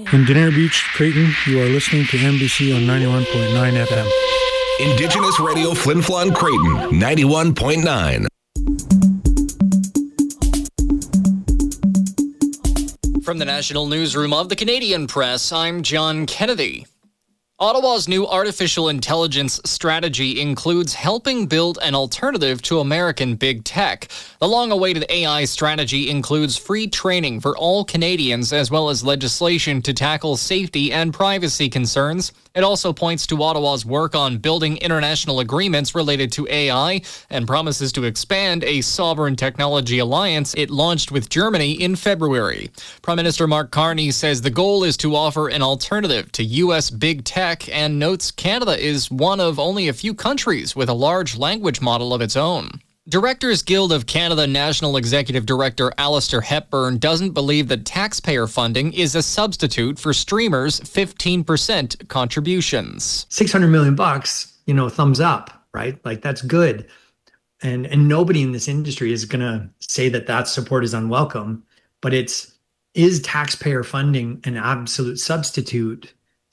In Danair Beach, Creighton, you are listening to NBC on 91.9 FM. Indigenous Radio Flin Flon Creighton, 91.9. From the National Newsroom of the Canadian Press, I'm John Kennedy. Ottawa's new artificial intelligence strategy includes helping build an alternative to American big tech. The long-awaited AI strategy includes free training for all Canadians as well as legislation to tackle safety and privacy concerns. It also points to Ottawa's work on building international agreements related to AI and promises to expand a sovereign technology alliance it launched with Germany in February. Prime Minister Mark Carney says the goal is to offer an alternative to U.S. big tech and notes Canada is one of only a few countries with a large language model of its own. Directors Guild of Canada National Executive Director Alistair Hepburn doesn't believe that taxpayer funding is a substitute for streamers' 15% contributions. $600 million, thumbs up, right? Like, that's good. And nobody in this industry is going to say that support is unwelcome, but is taxpayer funding an absolute substitute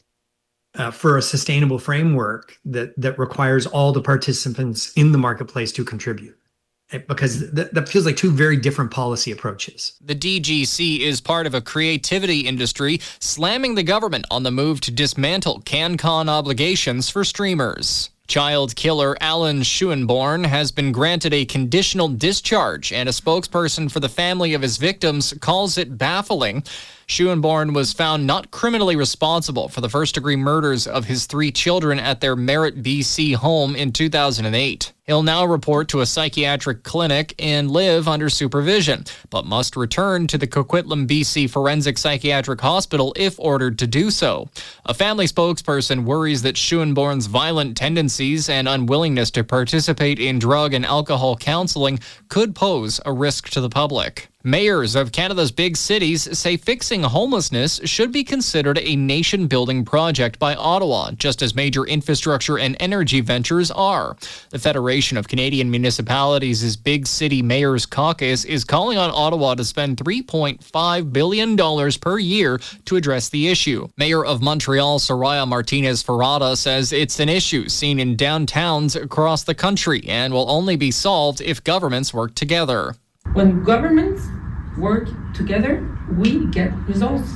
for a sustainable framework that requires all the participants in the marketplace to contribute? Because that feels like two very different policy approaches. The DGC is part of a creativity industry slamming the government on the move to dismantle CanCon obligations for streamers. Child killer Alan Schoenborn has been granted a conditional discharge, and a spokesperson for the family of his victims calls it baffling. Schoenborn was found not criminally responsible for the first-degree murders of his 3 children at their Merritt, BC home in 2008. He'll now report to a psychiatric clinic and live under supervision, but must return to the Coquitlam, BC Forensic Psychiatric Hospital if ordered to do so. A family spokesperson worries that Schoenborn's violent tendencies and unwillingness to participate in drug and alcohol counseling could pose a risk to the public. Mayors of Canada's big cities say fixing homelessness should be considered a nation-building project by Ottawa, just as major infrastructure and energy ventures are. The Federation of Canadian Municipalities' Big City Mayors Caucus is calling on Ottawa to spend $3.5 billion per year to address the issue. Mayor of Montreal, Soraya Martinez-Ferrada, says it's an issue seen in downtowns across the country and will only be solved if governments work together. When governments work together, we get results.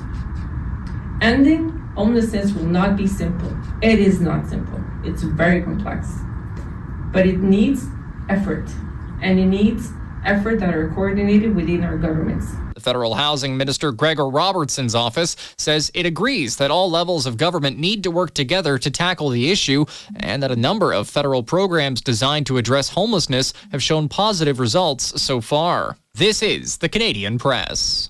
Ending homelessness will not be simple. It is not simple. It's very complex. But it needs effort, and it needs effort that are coordinated within our governments. The Federal Housing Minister Gregor Robertson's office says it agrees that all levels of government need to work together to tackle the issue, and that a number of federal programs designed to address homelessness have shown positive results so far. This is the Canadian Press.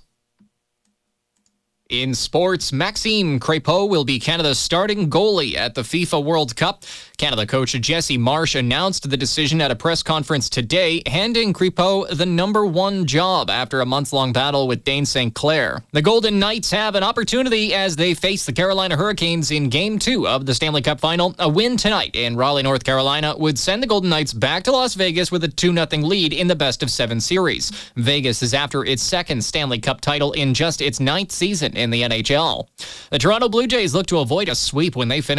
In sports, Maxime Crépeau will be Canada's starting goalie at the FIFA World Cup. Canada coach Jesse Marsh announced the decision at a press conference today, handing Crépeau the #1 job after a month-long battle with Dane St. Clair. The Golden Knights have an opportunity as they face the Carolina Hurricanes in Game 2 of the Stanley Cup Final. A win tonight in Raleigh, North Carolina would send the Golden Knights back to Las Vegas with a 2-0 lead in the best-of-7 series. Vegas is after its second Stanley Cup title in just its 9th season in the NHL. The Toronto Blue Jays look to avoid a sweep when they finish